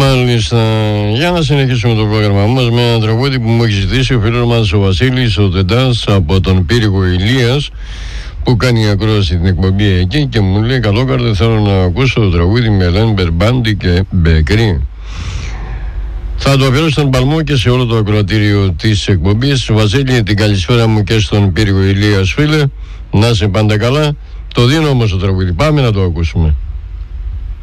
Μάλιστα, για να συνεχίσουμε το πρόγραμμά μας με ένα τραγούδι που μου έχει ζητήσει ο φίλος μας ο Βασίλης ο Τεντάς από τον Πύργο Ηλίας, που κάνει ακρόαση την εκπομπή εκεί και μου λέει: Καλόκαρδε, θέλω να ακούσω το τραγούδι με Ελένη Μπερμπάντη και Μπεκρή. Θα το αφιερώσω στον παλμό και σε όλο το ακροατήριο της εκπομπής. Βασίλη, την καλησπέρα μου και στον Πύργο Ηλίας, φίλε. Να είσαι πάντα καλά. Το δίνω όμως το τραγούδι. Πάμε να το ακούσουμε.